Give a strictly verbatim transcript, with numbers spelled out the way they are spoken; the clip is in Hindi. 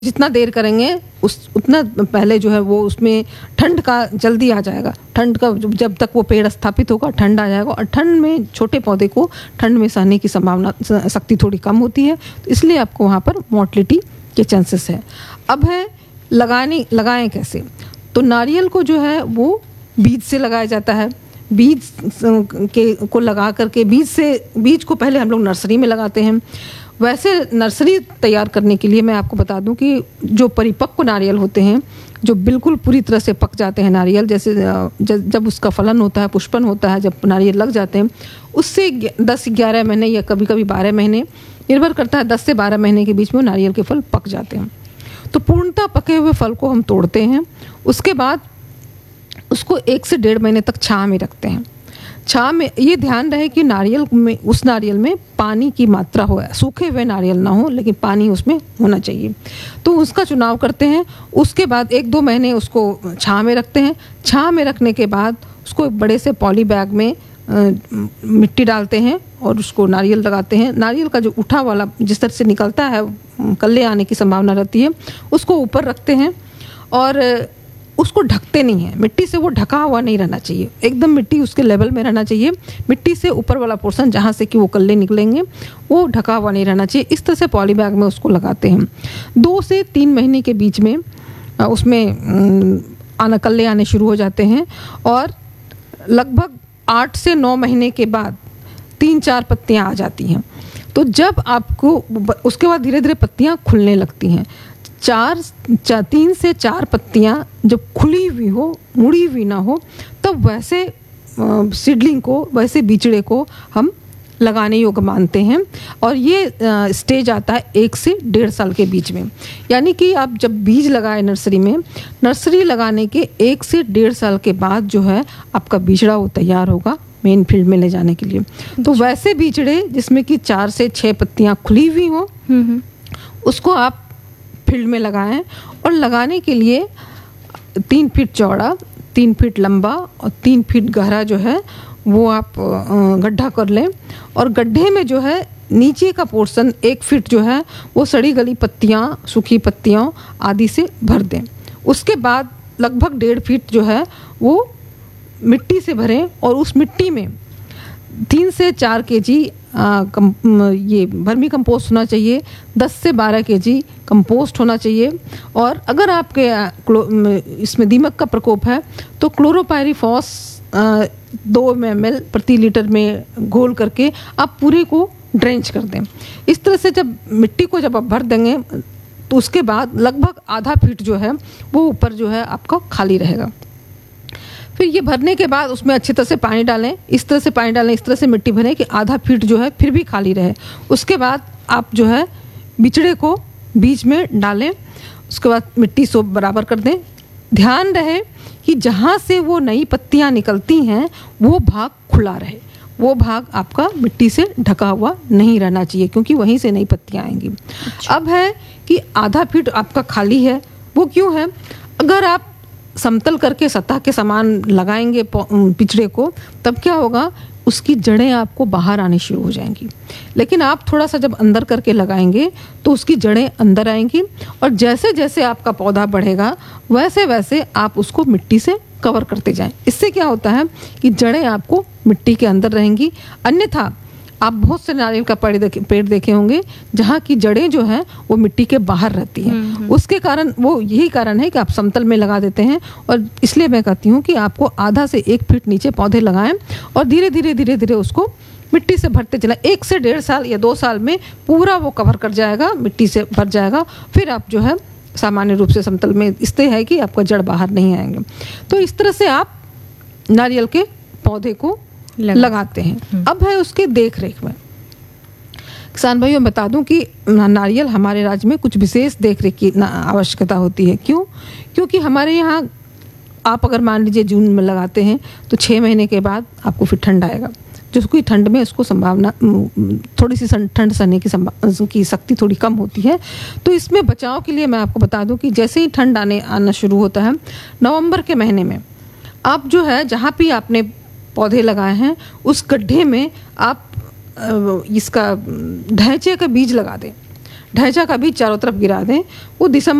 जितना देर करेंगे उस उतना पहले जो है वो उसमें ठंड का जल्दी आ जाएगा। ठंड का जब तक वो पेड़ स्थापित होगा ठंड आ जाएगा, और ठंड में छोटे पौधे को ठंड में सहने की संभावना शक्ति थोड़ी कम होती है, तो इसलिए आपको वहाँ पर मोर्टलिटी के चांसेस है। अब है लगाने लगाएं कैसे, तो नारियल को जो है वो बीज से लगाया जाता है। बीज के को लगा करके बीज से बीज को पहले हम लोग नर्सरी में लगाते हैं। वैसे नर्सरी तैयार करने के लिए मैं आपको बता दूं कि जो परिपक्व नारियल होते हैं, जो बिल्कुल पूरी तरह से पक जाते हैं नारियल, जैसे जब उसका फलन होता है, पुष्पन होता है, जब नारियल लग जाते हैं, उससे दस ग्यारह महीने या कभी कभी बारह महीने, निर्भर करता है, दस से बारह महीने के बीच में नारियल के फल पक जाते हैं। तो पूर्णतः पके हुए फल को हम तोड़ते हैं, उसके बाद उसको एक से डेढ़ महीने तक छाँव में रखते हैं। छाँव में ये ध्यान रहे कि नारियल में उस नारियल में पानी की मात्रा हो, सूखे हुए नारियल ना हो, लेकिन पानी उसमें होना चाहिए, तो उसका चुनाव करते हैं। उसके बाद एक दो महीने उसको छाँव में रखते हैं। छाँव में रखने के बाद उसको एक बड़े से पॉली बैग में आ, मिट्टी डालते हैं और उसको नारियल लगाते हैं। नारियल का जो उठा वाला जिस तरह से निकलता है, कल्ले आने की संभावना रहती है, उसको ऊपर रखते हैं और उसको ढकते नहीं है। मिट्टी से वो ढका हुआ नहीं रहना चाहिए, एकदम मिट्टी उसके लेवल में रहना चाहिए। मिट्टी से ऊपर वाला पोर्शन जहाँ से कि वो कल्ले निकलेंगे वो ढका हुआ नहीं रहना चाहिए। इस तरह से पॉली बैग में उसको लगाते हैं। दो से तीन महीने के बीच में उसमें आना कल्ले आने शुरू हो जाते हैं, और लगभग आठ से नौ महीने के बाद तीन चार पत्तियाँ आ जाती हैं। तो जब आपको उसके बाद धीरे धीरे पत्तियाँ खुलने लगती हैं। चार, चार तीन से चार पत्तियाँ जब खुली हुई हो, मुड़ी हुई ना हो, तब वैसे सीडलिंग को, वैसे बिचड़े को हम लगाने योग्य मानते हैं। और ये आ, स्टेज आता है एक से डेढ़ साल के बीच में। यानी कि आप जब बीज लगाए नर्सरी में, नर्सरी लगाने के एक से डेढ़ साल के बाद जो है आपका बिचड़ा वो तैयार होगा मेन फील्ड में ले जाने के लिए। तो वैसे बिचड़े जिसमें कि चार से छः पत्तियाँ खुली हुई हों, उसको आप फील्ड में लगाएं। और लगाने के लिए तीन फीट चौड़ा, तीन फीट लंबा और तीन फीट गहरा जो है वो आप गड्ढा कर लें। और गड्ढे में जो है नीचे का पोर्शन एक फीट जो है वो सड़ी गली पत्तियाँ, सूखी पत्तियाँ आदि से भर दें। उसके बाद लगभग डेढ़ फीट जो है वो मिट्टी से भरें, और उस मिट्टी में तीन से चार के जी आ, कम, ये वर्मी कंपोस्ट होना चाहिए, दस से बारह के जी कंपोस्ट होना चाहिए। और अगर आपके इसमें दीमक का प्रकोप है तो क्लोरोपायरीफॉस दो एम एल प्रति लीटर में घोल करके आप पूरे को ड्रेंच कर दें। इस तरह से जब मिट्टी को जब आप भर देंगे तो उसके बाद लगभग आधा फीट जो है वो ऊपर जो है आपका खाली रहेगा। फिर ये भरने के बाद उसमें अच्छी तरह से पानी डालें, इस तरह से पानी डालें, इस तरह से मिट्टी भरें कि आधा फीट जो है फिर भी खाली रहे। उसके बाद आप जो है बिचड़े को बीच में डालें, उसके बाद मिट्टी सोप बराबर कर दें। ध्यान रहे कि जहाँ से वो नई पत्तियाँ निकलती हैं वो भाग खुला रहे, वो भाग आपका मिट्टी से ढका हुआ नहीं रहना चाहिए, क्योंकि वहीं से नई पत्तियाँ आएंगी। अच्छा। अब है कि आधा फीट आपका खाली है, वो क्यों है? अगर आप समतल करके सतह के समान लगाएंगे पिचड़े को, तब क्या होगा, उसकी जड़ें आपको बाहर आनी शुरू हो जाएंगी। लेकिन आप थोड़ा सा जब अंदर करके लगाएंगे तो उसकी जड़ें अंदर आएंगी, और जैसे जैसे आपका पौधा बढ़ेगा वैसे वैसे आप उसको मिट्टी से कवर करते जाएं। इससे क्या होता है कि जड़ें आपको मिट्टी के अंदर रहेंगी। अन्यथा आप बहुत से नारियल का पेड़ देखे पेड़ देखे होंगे जहाँ की जड़ें जो हैं वो मिट्टी के बाहर रहती हैं। उसके कारण वो यही कारण है कि आप समतल में लगा देते हैं। और इसलिए मैं कहती हूँ कि आपको आधा से एक फीट नीचे पौधे लगाएं और धीरे धीरे धीरे धीरे उसको मिट्टी से भरते चला। एक से डेढ़ साल या दो साल में पूरा वो कवर कर जाएगा, मिट्टी से भर जाएगा। फिर आप जो है सामान्य रूप से समतल में, इससे है कि आपका जड़ बाहर नहीं आएंगे। तो इस तरह से आप नारियल के पौधे को लगा। लगाते हैं। अब है उसके देख रेख में। किसान भाइयों बता दूं कि नारियल हमारे राज्य में कुछ विशेष देख रेख की आवश्यकता होती है। क्यों? क्योंकि हमारे यहाँ आप अगर मान लीजिए जून में लगाते हैं तो छः महीने के बाद आपको फिर ठंड आएगा, जो कोई ठंड में उसको संभावना थोड़ी सी ठंड सहने की संभावना की शक्ति थोड़ी कम होती है। तो इसमें बचाव के लिए मैं आपको बता दूं कि जैसे ही ठंड आने आना शुरू होता है, नवंबर के महीने में आप जो है जहाँ भी आपने पौधे लगाए हैं उस गड्ढे में आप इसका ढैंचे का बीज लगा दें। ढैंचा का बीज चारों तरफ गिरा दें। वो दिसंबर